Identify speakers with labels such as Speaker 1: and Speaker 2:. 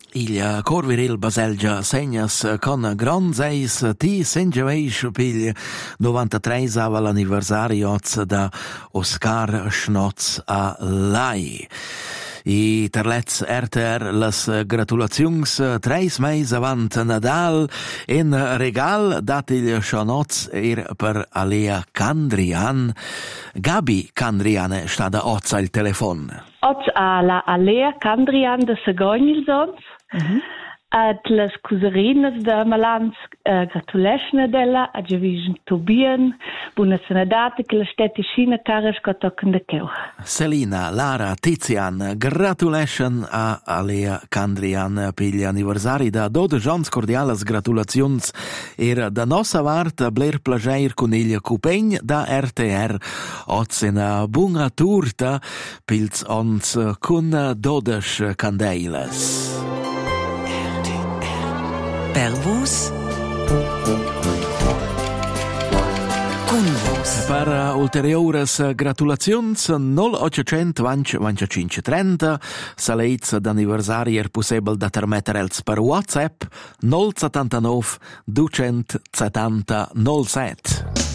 Speaker 1: Il Corviril Baselgia segnas con gronzeis ti sengeveis pil 93 ava l'anniversario da Oscar Schnotz a Lai. I terlets RTR las gratulazions 3 meis avant Nadal in regal dat il Schnotz per Alea Candrian. Gabi Candrian sta da Oz al telefon.
Speaker 2: Oz alla Alea Candrian de Segognilsons. Ad las cuserinas de Malans gratulesna della a Giavision Tobien buna senadate che la stette scina caras cotocan de keu.
Speaker 1: Selina, Lara, Tizian, gratulation a Alea Candrian per gli anniversari da 12 cordialas gratulazions da nossa vart bler plageir con il cupegn da RTR ozena bunga turta pils ons con 12 candeilas.
Speaker 3: Per vos, con vos.
Speaker 1: Per ulteriores gratulazions 0800 25 30 saleiz d'anniversari possibile da termetter els per WhatsApp 079 270 07.